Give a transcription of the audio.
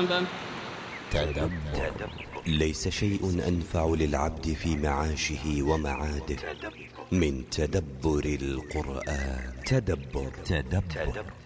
الألباب. تدبر. ليس شيء أنفع للعبد في معاشه ومعاده من تدبر القرآن. تدبر.